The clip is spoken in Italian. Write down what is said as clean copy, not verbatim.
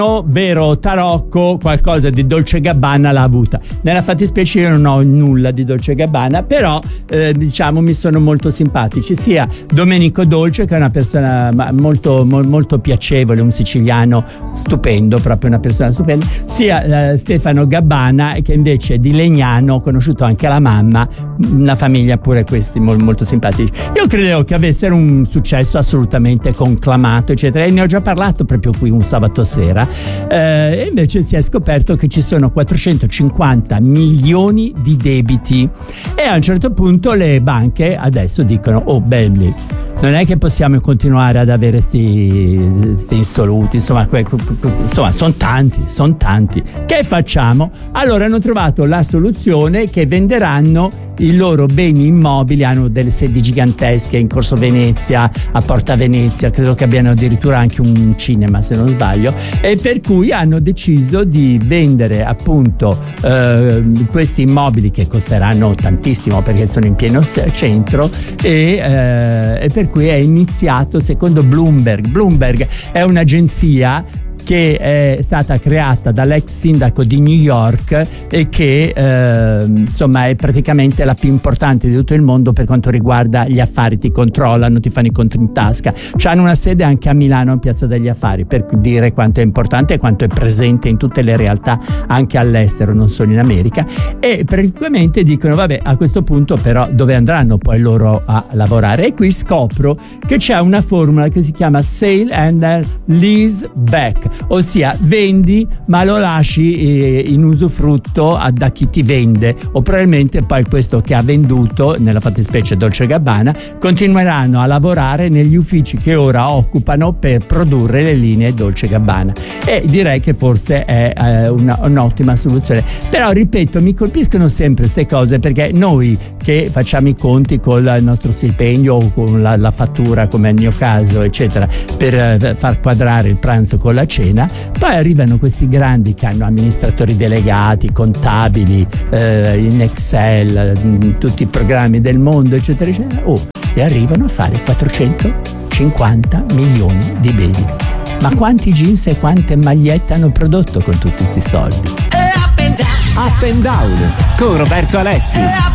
vero tarocco, qualcosa di Dolce & Gabbana l'ha avuta. Nella fattispecie io non ho nulla di Dolce & Gabbana, però diciamo mi sono molto simpatici sia Domenico Dolce, che è una persona molto, molto piacevole, un siciliano stupendo, proprio una persona stupenda, sia Stefano Gabbana, che invece è di Legnano, ho conosciuto anche la mamma, una famiglia pure questi molto simpatici. Io credevo che avessero un successo assolutamente conclamato, eccetera, e ne ho già parlato proprio qui un sabato sera. E invece si è scoperto che ci sono 450 milioni di debiti e a un certo punto le banche adesso dicono: oh belli, non è che possiamo continuare ad avere sti insoluti, insomma sono tanti, che facciamo? Allora hanno trovato la soluzione, che venderanno i loro beni immobili. Hanno delle sedi gigantesche in Corso Venezia, a Porta Venezia, credo che abbiano addirittura anche un cinema se non sbaglio, e per cui hanno deciso di vendere appunto questi immobili, che costeranno tantissimo perché sono in pieno centro, e per cui è iniziato, secondo Bloomberg è un'agenzia che è stata creata dall'ex sindaco di New York e che insomma è praticamente la più importante di tutto il mondo per quanto riguarda gli affari. Ti controllano, ti fanno i conti in tasca. C'hanno una sede anche a Milano, in Piazza degli Affari, per dire quanto è importante e quanto è presente in tutte le realtà anche all'estero, non solo in America. E praticamente dicono: vabbè, a questo punto però dove andranno poi loro a lavorare? E qui scopro che c'è una formula che si chiama Sale and Lease Back, ossia vendi ma lo lasci in usufrutto da chi ti vende, o probabilmente poi questo che ha venduto, nella fattispecie Dolce & Gabbana, continueranno a lavorare negli uffici che ora occupano per produrre le linee Dolce & Gabbana, e direi che forse è un'ottima soluzione. Però ripeto, mi colpiscono sempre queste cose, perché noi che facciamo i conti con il nostro stipendio o con la fattura, come è il mio caso, eccetera, per far quadrare il pranzo con la cena, poi arrivano questi grandi che hanno amministratori delegati, contabili, in Excel, tutti i programmi del mondo, eccetera, eccetera, e arrivano a fare 450 milioni di beni. Ma quanti jeans e quante magliette hanno prodotto con tutti questi soldi? Up and Down con Roberto Alessi.